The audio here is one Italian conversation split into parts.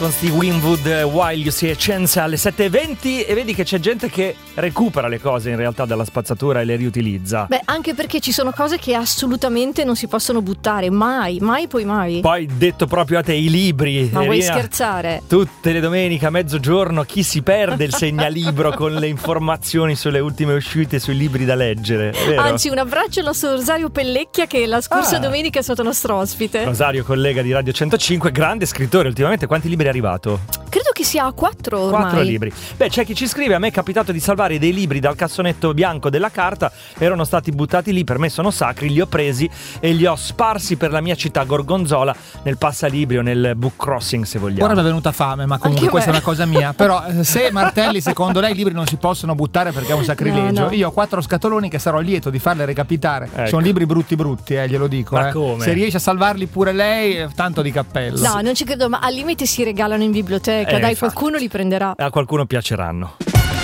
con Steve Winwood, While You See a Chance alle 7:20, e vedi che c'è gente che recupera le cose in realtà dalla spazzatura e le riutilizza. Beh, anche perché ci sono cose che assolutamente non si possono buttare, mai poi mai. Poi detto proprio a te, i libri. Ma vuoi scherzare? Tutte le domeniche a mezzogiorno chi si perde il segnalibro con le informazioni sulle ultime uscite sui libri da leggere, vero? Anzi, un abbraccio al nostro Rosario Pellecchia, che la scorsa domenica è stato nostro ospite. Rosario, collega di Radio 105, grande scrittore ultimamente. Quanti libri è arrivato? Credo che sia 4 ormai. 4 libri. Beh, c'è chi ci scrive: a me è capitato di salvare dei libri dal cassonetto bianco della carta, erano stati buttati lì, per me sono sacri, li ho presi e li ho sparsi per la mia città Gorgonzola, nel passalibri o nel book crossing, se vogliamo. Ora mi è venuta fame, ma comunque questa è una cosa mia. Però se Martelli, secondo lei, i libri non si possono buttare perché è un sacrilegio, no. Io ho 4 scatoloni che sarò lieto di farle recapitare. Ecco. Sono libri brutti, glielo dico. Ma come? Se riesce a salvarli pure lei, tanto di cappello. No, non ci credo, ma al limite si regalano in biblioteca, dai, infatti. qualcuno li prenderà. A qualcuno piaceranno.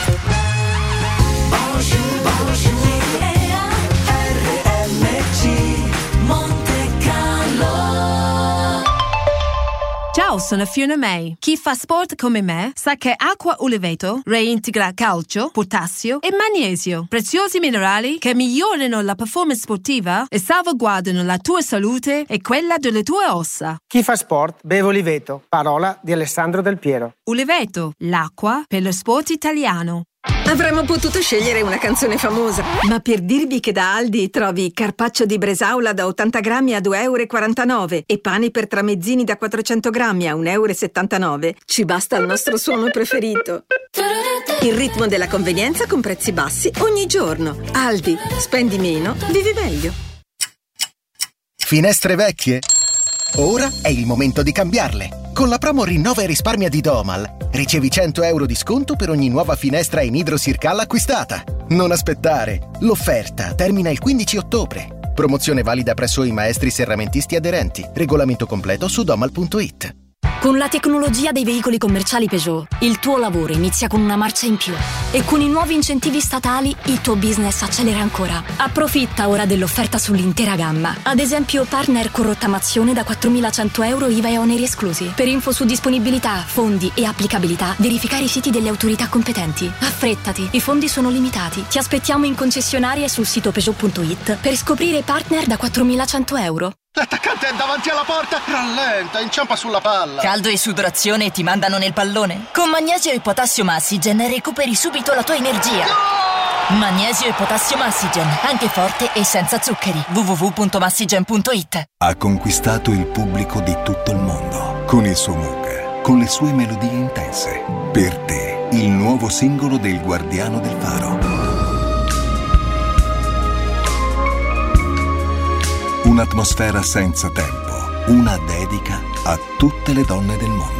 Ciao, sono Fiona May. Chi fa sport come me sa che acqua Uliveto reintegra calcio, potassio e magnesio, preziosi minerali che migliorano la performance sportiva e salvaguardano la tua salute e quella delle tue ossa. Chi fa sport beve Uliveto, parola di Alessandro Del Piero. Uliveto, l'acqua per lo sport italiano. Avremmo potuto scegliere una canzone famosa, ma per dirvi che da Aldi trovi carpaccio di bresaola da 80 grammi a 2,49 € e pani per tramezzini da 400 grammi a 1,79 €, ci basta il nostro suono preferito. Il ritmo della convenienza con prezzi bassi ogni giorno. Aldi, spendi meno, vivi meglio. Finestre vecchie? Ora è il momento di cambiarle. Con la promo Rinnova e risparmia di Domal ricevi 100 € di sconto per ogni nuova finestra in idrosircal acquistata. Non aspettare. L'offerta termina il 15 ottobre. Promozione valida presso i maestri serramentisti aderenti. Regolamento completo su domal.it. Con la tecnologia dei veicoli commerciali Peugeot, il tuo lavoro inizia con una marcia in più. E con i nuovi incentivi statali, il tuo business accelera ancora. Approfitta ora dell'offerta sull'intera gamma. Ad esempio, partner con rottamazione da 4.100 € IVA e oneri esclusi. Per info su disponibilità, fondi e applicabilità, verificare i siti delle autorità competenti. Affrettati, i fondi sono limitati. Ti aspettiamo in concessionaria e sul sito Peugeot.it per scoprire partner da 4.100 €. L'attaccante è davanti alla porta, rallenta, inciampa sulla palla. Caldo e sudorazione ti mandano nel pallone? Con Magnesio e Potassio Massigen recuperi subito la tua energia. No! Magnesio e Potassio Massigen, anche forte e senza zuccheri. www.massigen.it. Ha conquistato il pubblico di tutto il mondo con il suo Moog, con le sue melodie intense. Per te, il nuovo singolo del Guardiano del Faro. Un'atmosfera senza tempo, una dedica a tutte le donne del mondo.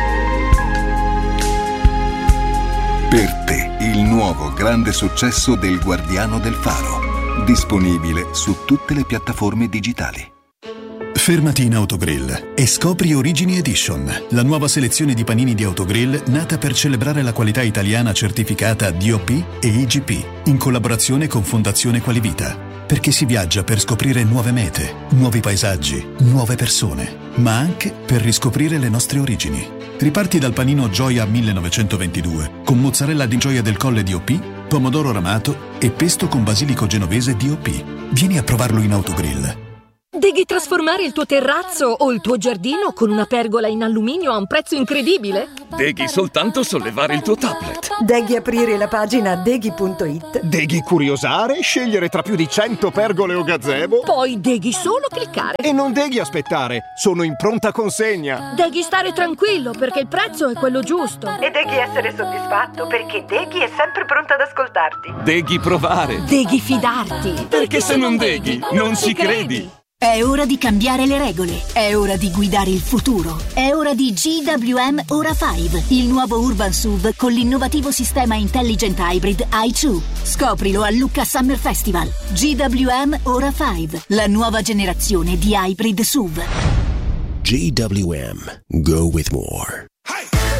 Per te, il nuovo grande successo del Guardiano del Faro, disponibile su tutte le piattaforme digitali. Fermati in Autogrill e scopri Origini Edition, la nuova selezione di panini di Autogrill nata per celebrare la qualità italiana certificata DOP e IGP, in collaborazione con Fondazione Qualivita. Perché si viaggia per scoprire nuove mete, nuovi paesaggi, nuove persone, ma anche per riscoprire le nostre origini. Riparti dal panino Gioia 1922, con mozzarella di Gioia del Colle DOP, pomodoro ramato e pesto con basilico genovese DOP. Vieni a provarlo in Autogrill. Devi trasformare il tuo terrazzo o il tuo giardino con una pergola in alluminio a un prezzo incredibile? Devi soltanto sollevare il tuo tablet. Devi aprire la pagina deghi.it. Devi curiosare, scegliere tra più di 100 pergole o gazebo. Poi devi solo cliccare. E non devi aspettare, sono in pronta consegna. Devi stare tranquillo perché il prezzo è quello giusto. E devi essere soddisfatto perché Deghi è sempre pronta ad ascoltarti. Devi provare. Devi fidarti. Perché se non deghi, non ci credi. È ora di cambiare le regole, è ora di guidare il futuro, è ora di GWM Ora 5, il nuovo Urban SUV con l'innovativo sistema Intelligent Hybrid i2. Scoprilo a Lucca Summer Festival. GWM Ora 5, la nuova generazione di hybrid SUV. GWM, go with more. Da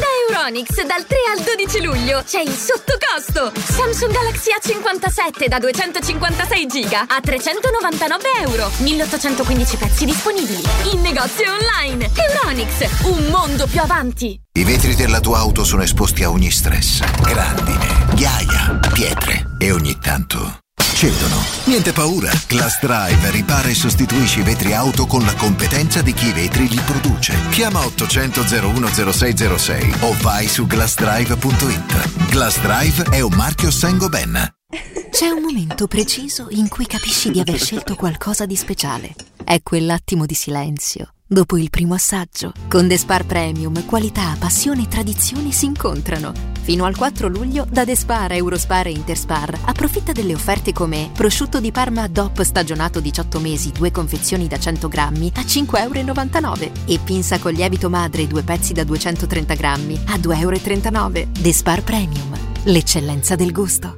Euronics dal 3 al 12 luglio. C'è il sottocosto. Samsung Galaxy A57 da 256 giga a €399. 1815 pezzi disponibili. In negozio e online. Euronics, un mondo più avanti. I vetri della tua auto sono esposti a ogni stress. Grandine, ghiaia, pietre e ogni tanto cedono. Niente paura. Glass Drive ripara e sostituisce i vetri auto con la competenza di chi i vetri li produce. Chiama 800 010606 o vai su glassdrive.it. Glass Drive è un marchio Saint-Gobain. C'è un momento preciso in cui capisci di aver scelto qualcosa di speciale. È quell'attimo di silenzio dopo il primo assaggio. Con The Spar Premium, qualità, passione e tradizione si incontrano. Fino al 4 luglio da The Spar, Eurospar e Interspar approfitta delle offerte come prosciutto di Parma DOP stagionato 18 mesi, 2 confezioni da 100 grammi a €5,99 e pinza con lievito madre 2 pezzi da 230 grammi a €2,39. The Spar Premium, l'eccellenza del gusto.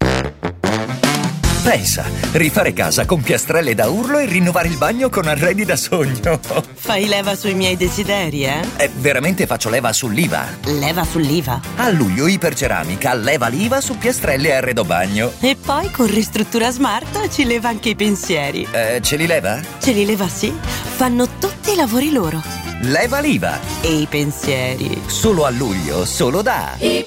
Pensa, rifare casa con piastrelle da urlo e rinnovare il bagno con arredi da sogno. Fai leva sui miei desideri, eh? Veramente faccio leva sull'IVA. Leva sull'IVA? A luglio Iperceramica leva l'IVA su piastrelle e arredo bagno. E poi con Ristruttura Smart ci leva anche i pensieri. Ce li leva? Ce li leva, sì. Fanno tutti i lavori loro. Leva l'IVA. E i pensieri. Solo a luglio, solo da Iperceramica.